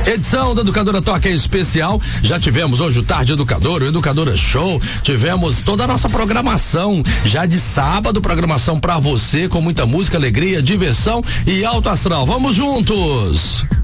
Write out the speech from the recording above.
Edição da Educadora Toca especial. Já tivemos hoje o Tarde Educador, o Educadora Show. Tivemos toda a nossa programação. Já de sábado, programação pra você com muita música, alegria, diversão e alto astral. Vamos juntos!